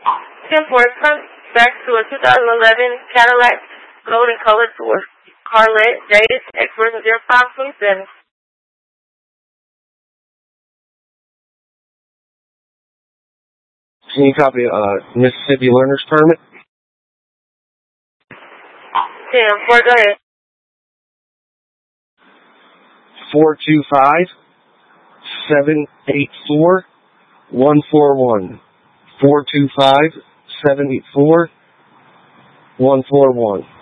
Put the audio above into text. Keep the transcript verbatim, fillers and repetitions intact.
ten four, front back to a two thousand eleven Cadillac golden color tour. Carlet, dated, expiration zero five twenty seven. Can you copy uh, Mississippi Learner's Permit? ten four, go ahead. four two five, seven eight four, one four one. four two five, seven eight four, one four one.